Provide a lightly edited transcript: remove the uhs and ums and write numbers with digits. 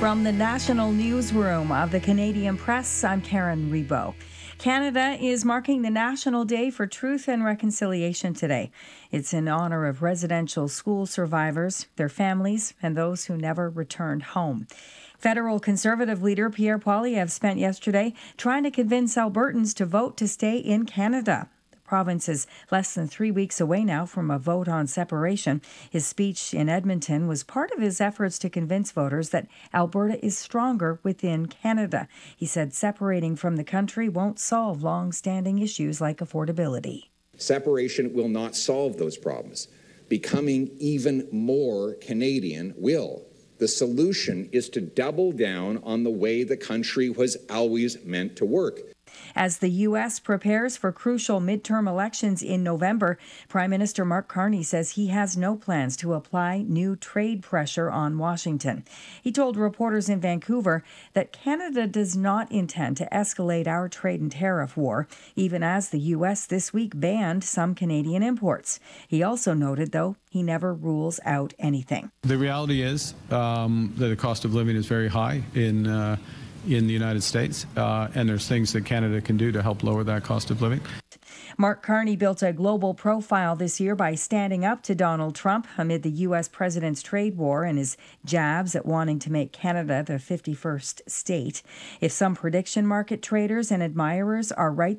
From the National Newsroom of the Canadian Press, I'm Karen Rebo. Canada is marking the National Day for Truth and Reconciliation today. It's in honor of residential school survivors, their families, and those who never returned home. Federal Conservative leader Pierre Poilievre spent yesterday trying to convince Albertans to vote to stay in Canada. The province is less than 3 weeks away now from a vote on separation. His speech in Edmonton was part of his efforts to convince voters that Alberta is stronger within Canada. He said separating from the country won't solve long-standing issues like affordability. Separation will not solve those problems. Becoming even more Canadian will. The solution is to double down on the way the country was always meant to work. As the U.S. prepares for crucial midterm elections in November, Prime Minister Mark Carney says he has no plans to apply new trade pressure on Washington. He told reporters in Vancouver that Canada does not intend to escalate our trade and tariff war, even as the U.S. this week banned some Canadian imports. He also noted, though, he never rules out anything. The reality is that the cost of living is very high in the United States, and there's things that Canada can do to help lower that cost of living. Mark Carney built a global profile this year by standing up to Donald Trump amid the U.S. president's trade war and his jabs at wanting to make Canada the 51st state. If some prediction market traders and admirers are right